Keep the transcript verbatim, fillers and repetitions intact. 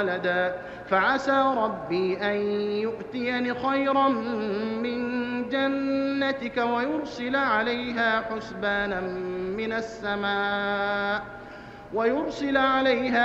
ولدا فعسى ربي أن يؤتيني خيرا من جنتك ويرسل عليها حسبانا من السماء ويرسل عليها